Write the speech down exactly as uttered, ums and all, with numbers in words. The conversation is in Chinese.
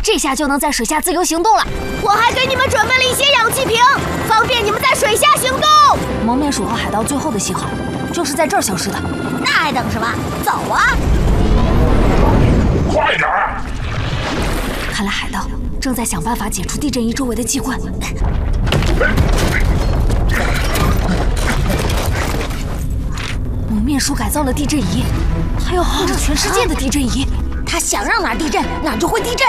这下就能在水下自由行动了。 我还给你们准备了一些氧气瓶，方便你们在水下行动。 蒙面鼠和海盗最后的信号就是在这儿消失的。 那还等什么？走啊！ 快点儿！ 看来海盗正在想办法解除地震仪周围的机关。蒙面鼠改造了地震仪，他要控制全世界的地震仪。 他想让哪儿地震，哪儿就会地震。